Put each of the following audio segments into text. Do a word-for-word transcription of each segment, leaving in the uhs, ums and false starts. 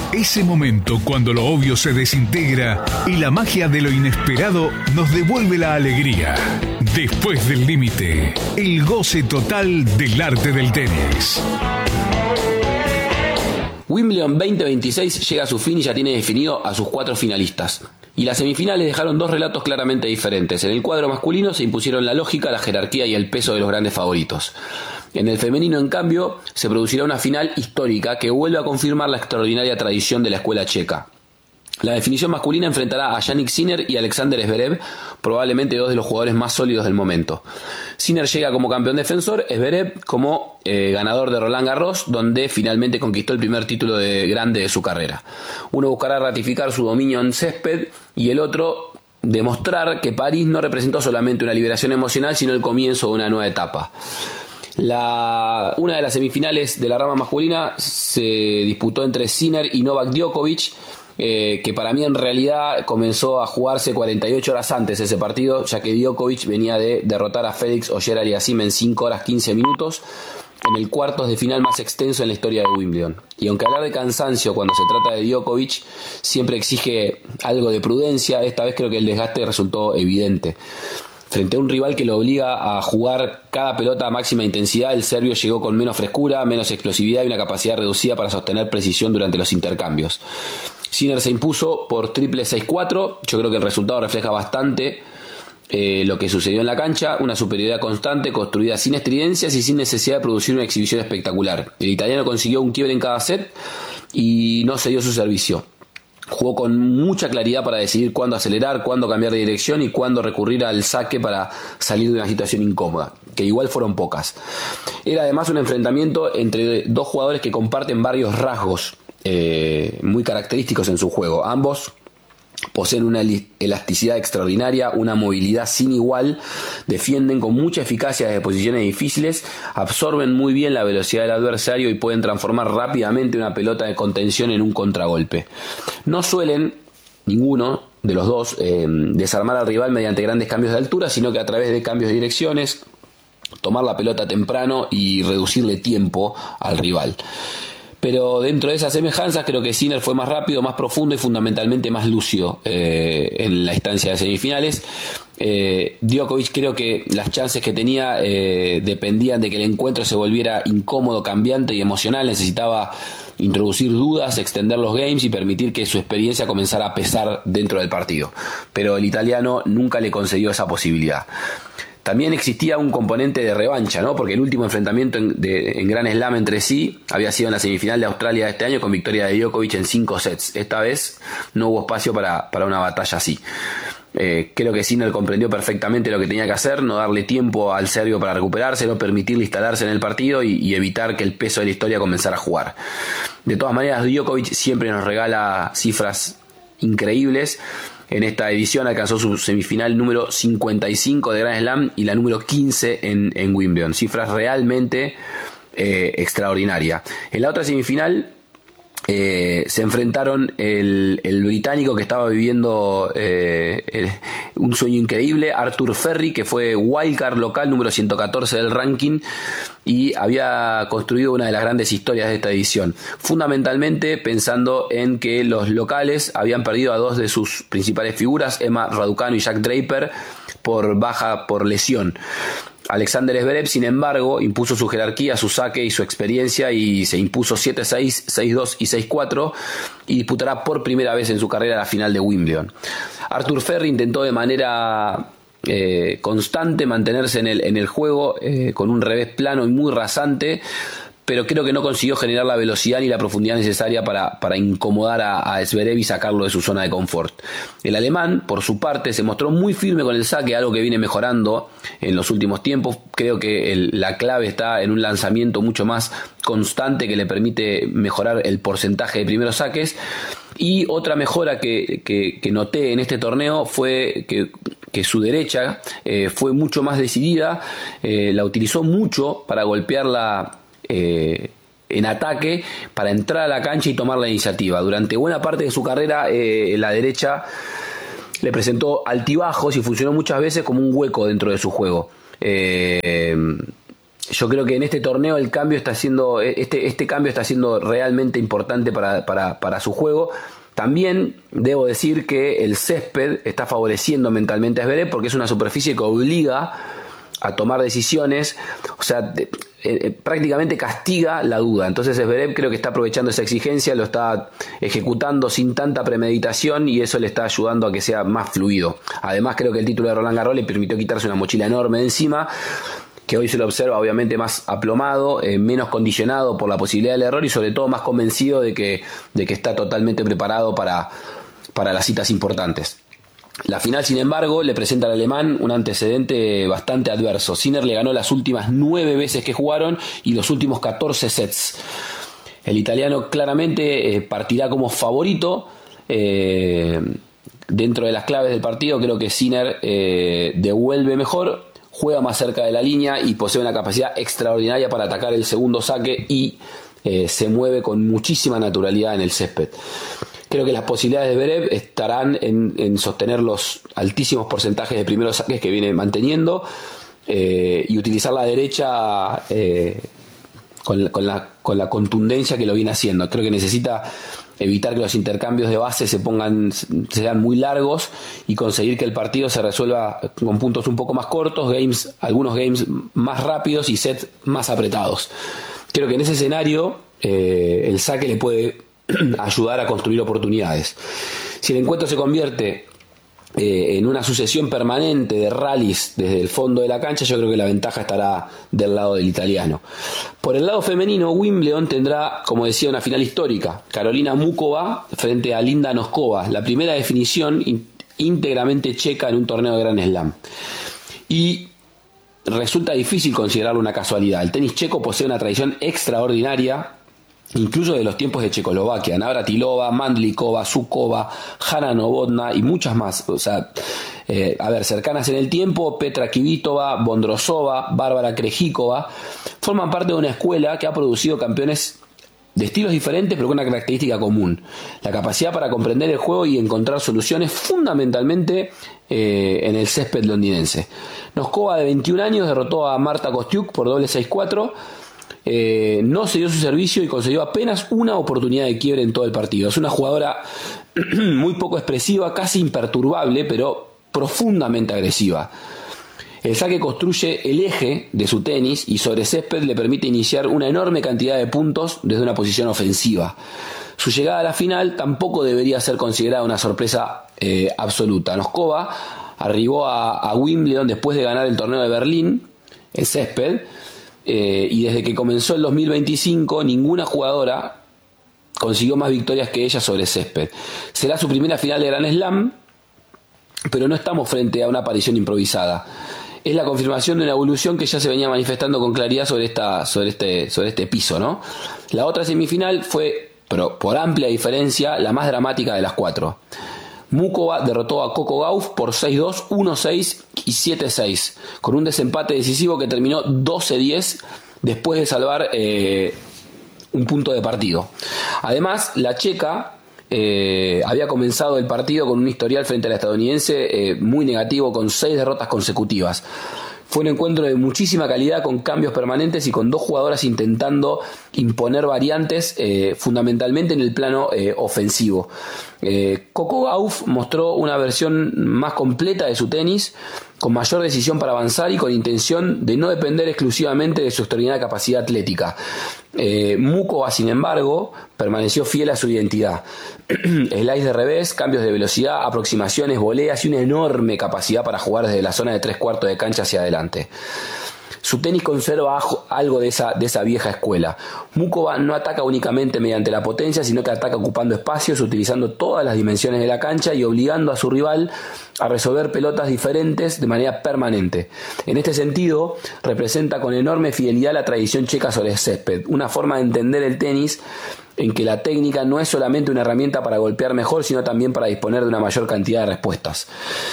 Ese momento cuando lo obvio se desintegra y la magia de lo inesperado nos devuelve la alegría. Después del límite, el goce total del arte del tenis. Wimbledon veinte veintiséis llega a su fin y ya tiene definido a sus cuatro finalistas. Y las semifinales dejaron dos relatos claramente diferentes. En el cuadro masculino se impusieron la lógica, la jerarquía y el peso de los grandes favoritos. En el femenino, en cambio, se producirá una final histórica que vuelve a confirmar la extraordinaria tradición de la escuela checa. La definición masculina enfrentará a Jannik Sinner y Alexander Zverev, probablemente dos de los jugadores más sólidos del momento. Sinner llega como campeón defensor, Zverev como eh, ganador de Roland Garros, donde finalmente conquistó el primer título de grande de su carrera. Uno buscará ratificar su dominio en césped y el otro demostrar que París no representó solamente una liberación emocional, sino el comienzo de una nueva etapa. La, una de las semifinales de la rama masculina se disputó entre Sinner y Novak Djokovic, eh, que para mí en realidad comenzó a jugarse cuarenta y ocho horas antes ese partido, ya que Djokovic venía de derrotar a Félix Auger-Aliassime en cinco horas quince minutos en el cuartos de final más extenso en la historia de Wimbledon. Y aunque hablar de cansancio cuando se trata de Djokovic siempre exige algo de prudencia, esta vez creo que el desgaste resultó evidente. Frente a un rival que lo obliga a jugar cada pelota a máxima intensidad, el serbio llegó con menos frescura, menos explosividad y una capacidad reducida para sostener precisión durante los intercambios. Sinner se impuso por triple seis cuatro. Yo creo que el resultado refleja bastante eh, lo que sucedió en la cancha, una superioridad constante, construida sin estridencias y sin necesidad de producir una exhibición espectacular. El italiano consiguió un quiebre en cada set y no cedió su servicio. Jugó con mucha claridad para decidir cuándo acelerar, cuándo cambiar de dirección y cuándo recurrir al saque para salir de una situación incómoda, que igual fueron pocas. Era además un enfrentamiento entre dos jugadores que comparten varios rasgos eh, muy característicos en su juego. Ambos poseen una elasticidad extraordinaria, una movilidad sin igual, defienden con mucha eficacia desde posiciones difíciles, absorben muy bien la velocidad del adversario y pueden transformar rápidamente una pelota de contención en un contragolpe. No suelen, ninguno de los dos, eh, desarmar al rival mediante grandes cambios de altura, sino que a través de cambios de direcciones, tomar la pelota temprano y reducirle tiempo al rival. Pero dentro de esas semejanzas creo que Sinner fue más rápido, más profundo y fundamentalmente más lúcido eh, en la instancia de semifinales. Eh, Djokovic creo que las chances que tenía eh, dependían de que el encuentro se volviera incómodo, cambiante y emocional. Necesitaba introducir dudas, extender los games y permitir que su experiencia comenzara a pesar dentro del partido. Pero el italiano nunca le concedió esa posibilidad. También existía un componente de revancha, ¿no? Porque el último enfrentamiento en, de, en Grand Slam entre sí había sido en la semifinal de Australia de este año con victoria de Djokovic en cinco sets. Esta vez no hubo espacio para, para una batalla así. Eh, creo que Sinner comprendió perfectamente lo que tenía que hacer, no darle tiempo al serbio para recuperarse, no permitirle instalarse en el partido y, y evitar que el peso de la historia comenzara a jugar. De todas maneras, Djokovic siempre nos regala cifras increíbles. En esta edición alcanzó su semifinal número cincuenta y cinco de Grand Slam y la número quince en, en Wimbledon. Cifras realmente eh, extraordinarias. En la otra semifinal eh, se enfrentaron el, el británico que estaba viviendo eh, el, un sueño increíble, Arthur Ferry, que fue wildcard local número ciento catorce del ranking y había construido una de las grandes historias de esta edición, fundamentalmente pensando en que los locales habían perdido a dos de sus principales figuras, Emma Raducanu y Jack Draper, por baja por lesión. Alexander Zverev, sin embargo, impuso su jerarquía, su saque y su experiencia y se impuso siete seis, seis dos y seis cuatro y disputará por primera vez en su carrera la final de Wimbledon. Arthur Ferry intentó de manera eh, constante mantenerse en el, en el juego eh, con un revés plano y muy rasante, pero creo que no consiguió generar la velocidad ni la profundidad necesaria para, para incomodar a, a Zverev y sacarlo de su zona de confort. El alemán, por su parte, se mostró muy firme con el saque, algo que viene mejorando en los últimos tiempos. Creo que el, la clave está en un lanzamiento mucho más constante que le permite mejorar el porcentaje de primeros saques. Y otra mejora que, que, que noté en este torneo fue que, que su derecha eh, fue mucho más decidida, eh, la utilizó mucho para golpearla Eh, en ataque, para entrar a la cancha y tomar la iniciativa. Durante buena parte de su carrera eh, la derecha le presentó altibajos y funcionó muchas veces como un hueco dentro de su juego. Eh, yo creo que en este torneo el cambio está siendo, este, este cambio está siendo realmente importante para, para, para su juego. También debo decir que el césped está favoreciendo mentalmente a Zverev porque es una superficie que obliga a tomar decisiones, o sea, eh, eh, prácticamente castiga la duda. Entonces Zverev creo que está aprovechando esa exigencia, lo está ejecutando sin tanta premeditación y eso le está ayudando a que sea más fluido. Además creo que el título de Roland Garros le permitió quitarse una mochila enorme de encima, que hoy se lo observa obviamente más aplomado, eh, menos condicionado por la posibilidad del error y sobre todo más convencido de que, de que está totalmente preparado para, para las citas importantes. La final, sin embargo, le presenta al alemán un antecedente bastante adverso. Sinner le ganó las últimas nueve veces que jugaron y los últimos catorce sets. El italiano claramente eh, partirá como favorito. Eh, dentro de las claves del partido creo que Sinner eh, devuelve mejor, juega más cerca de la línea y posee una capacidad extraordinaria para atacar el segundo saque y eh, se mueve con muchísima naturalidad en el césped. Creo que las posibilidades de Zverev estarán en, en sostener los altísimos porcentajes de primeros saques que viene manteniendo eh, y utilizar la derecha eh, con, con, la, con la contundencia que lo viene haciendo. Creo que necesita evitar que los intercambios de base se pongan, sean muy largos y conseguir que el partido se resuelva con puntos un poco más cortos, games, algunos games más rápidos y sets más apretados. Creo que en ese escenario eh, el saque le puede ayudar a construir oportunidades. Si el encuentro se convierte eh, en una sucesión permanente de rallies desde el fondo de la cancha, yo creo que la ventaja estará del lado del italiano. Por el lado femenino, Wimbledon tendrá, como decía, una final histórica. Karolina Muchova frente a Linda Noskova, la primera definición íntegramente checa en un torneo de Grand Slam. Y resulta difícil considerarlo una casualidad. El tenis checo posee una tradición extraordinaria, incluso de los tiempos de Checoslovaquia. Navratilova, Mandlikova, Zukova, Hana Novotná y muchas más. O sea, eh, a ver, cercanas en el tiempo, Petra Kvitova, Bondrosova, Bárbara Krejcikova, forman parte de una escuela que ha producido campeones de estilos diferentes pero con una característica común: la capacidad para comprender el juego y encontrar soluciones fundamentalmente eh, en el césped londinense. Noskova, de veintiún años, derrotó a Marta Kostyuk por doble seis cuatro. Eh, no se dio su servicio y consiguió apenas una oportunidad de quiebre en todo el partido. Es una jugadora muy poco expresiva, casi imperturbable, pero profundamente agresiva. El saque construye el eje de su tenis y sobre césped le permite iniciar una enorme cantidad de puntos desde una posición ofensiva. Su llegada a la final tampoco debería ser considerada una sorpresa eh, absoluta. Noskova arribó a, a Wimbledon después de ganar el torneo de Berlín en césped. Eh, y desde que comenzó el dos mil veinticinco ninguna jugadora consiguió más victorias que ella sobre césped. Será su primera final de Grand Slam, pero no estamos frente a una aparición improvisada. Es la confirmación de una evolución que ya se venía manifestando con claridad sobre, esta, sobre, este, sobre este piso, ¿no? La otra semifinal fue, pero por amplia diferencia, la más dramática de las cuatro. Muchova derrotó a Coco Gauff por seis dos, uno seis y siete seis, con un desempate decisivo que terminó doce diez después de salvar eh, un punto de partido. Además, la checa eh, había comenzado el partido con un historial frente a la estadounidense eh, muy negativo, con seis derrotas consecutivas. Fue un encuentro de muchísima calidad, con cambios permanentes y con dos jugadoras intentando imponer variantes eh, fundamentalmente en el plano eh, ofensivo. Eh, Coco Gauff mostró una versión más completa de su tenis, con mayor decisión para avanzar y con intención de no depender exclusivamente de su extraordinaria capacidad atlética. Eh, Muchova, sin embargo, permaneció fiel a su identidad. Slice de revés, cambios de velocidad, aproximaciones, voleas y una enorme capacidad para jugar desde la zona de tres cuartos de cancha hacia adelante. Su tenis conserva algo de esa, de esa vieja escuela. Muchova no ataca únicamente mediante la potencia, sino que ataca ocupando espacios, utilizando todas las dimensiones de la cancha y obligando a su rival a resolver pelotas diferentes de manera permanente. En este sentido, representa con enorme fidelidad la tradición checa sobre el césped, una forma de entender el tenis en que la técnica no es solamente una herramienta para golpear mejor, sino también para disponer de una mayor cantidad de respuestas.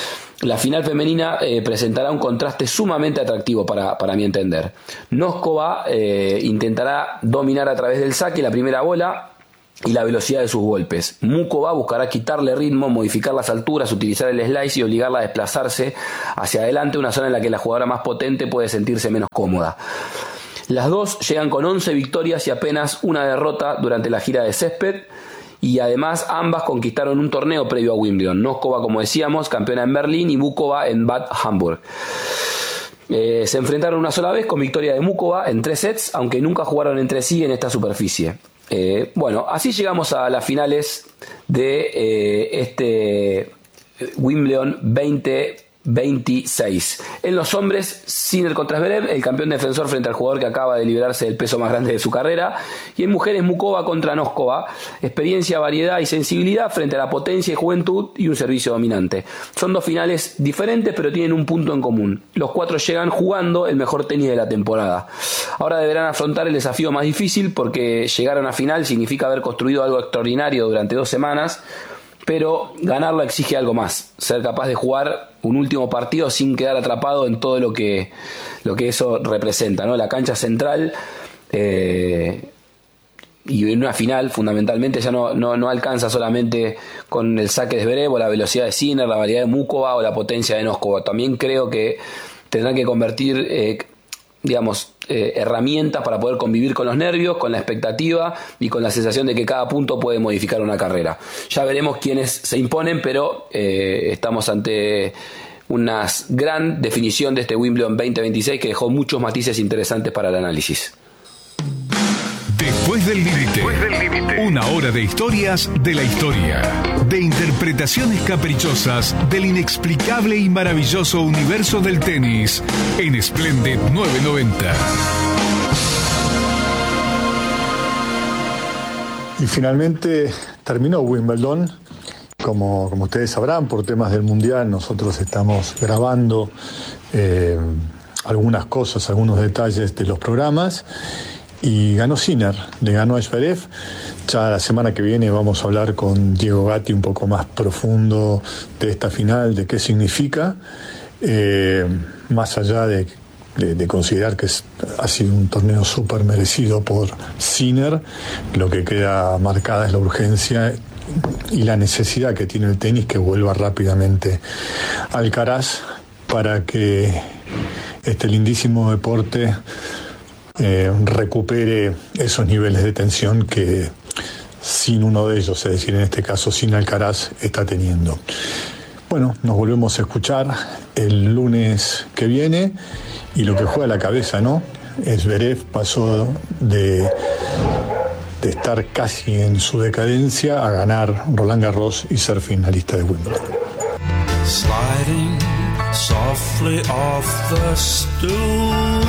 La final femenina eh, presentará un contraste sumamente atractivo para, para mi entender. Noskova eh, intentará dominar a través del saque la primera bola y la velocidad de sus golpes. Muchova buscará quitarle ritmo, modificar las alturas, utilizar el slice y obligarla a desplazarse hacia adelante, una zona en la que la jugadora más potente puede sentirse menos cómoda. Las dos llegan con once victorias y apenas una derrota durante la gira de césped, y además ambas conquistaron un torneo previo a Wimbledon. Noskova, como decíamos, campeona en Berlín, y Mukova en Bad Hamburg. Eh, se enfrentaron una sola vez con victoria de Mukova en tres sets, aunque nunca jugaron entre sí en esta superficie. Eh, bueno, así llegamos a las finales de eh, este Wimbledon veinte veintiséis. En los hombres, Sinner contra Zverev, el campeón defensor frente al jugador que acaba de liberarse del peso más grande de su carrera. Y en mujeres, Mukova contra Noskova, experiencia, variedad y sensibilidad frente a la potencia y juventud y un servicio dominante. Son dos finales diferentes, pero tienen un punto en común: los cuatro llegan jugando el mejor tenis de la temporada. Ahora deberán afrontar el desafío más difícil, porque llegar a una final significa haber construido algo extraordinario durante dos semanas, pero ganarla exige algo más: ser capaz de jugar un último partido sin quedar atrapado en todo lo que, lo que eso representa, ¿no? La cancha central, eh, y en una final fundamentalmente ya no, no, no alcanza solamente con el saque de Zverev o la velocidad de Sinner, la variedad de Mukova o la potencia de Noskova. También creo que tendrán que convertir eh, digamos, eh, herramientas para poder convivir con los nervios, con la expectativa y con la sensación de que cada punto puede modificar una carrera. Ya veremos quiénes se imponen, pero eh, estamos ante una gran definición de este Wimbledon veinte veintiséis que dejó muchos matices interesantes para el análisis. Después del límite, una hora de historias de la historia, de interpretaciones caprichosas del inexplicable y maravilloso universo del tenis en Splendid novecientos noventa. Y finalmente terminó Wimbledon. Como, como ustedes sabrán, por temas del Mundial, nosotros estamos grabando eh, algunas cosas, algunos detalles de los programas. Y ganó Sinner, le ganó a Zverev. Ya la semana que viene vamos a hablar con Diego Gatti un poco más profundo de esta final, de qué significa, eh, más allá de, de, de considerar que es, ha sido un torneo súper merecido por Sinner. Lo que queda marcada es la urgencia y la necesidad que tiene el tenis que vuelva rápidamente Alcaraz para que este lindísimo deporte Eh, recupere esos niveles de tensión que sin uno de ellos, es decir, en este caso sin Alcaraz, está teniendo. Bueno, nos volvemos a escuchar el lunes que viene, y lo que juega la cabeza, ¿no? Zverev pasó de, de estar casi en su decadencia a ganar Roland Garros y ser finalista de Wimbledon. Sliding softly off the stool,